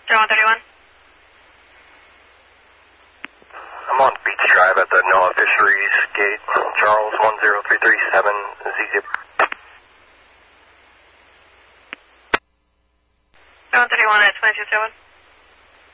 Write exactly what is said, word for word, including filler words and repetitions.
one thirty-one. I'm on Beach Drive at the NOAA Fisheries Gate. Charles one zero three three seven Z zip. one thirty-one at twenty-two seven.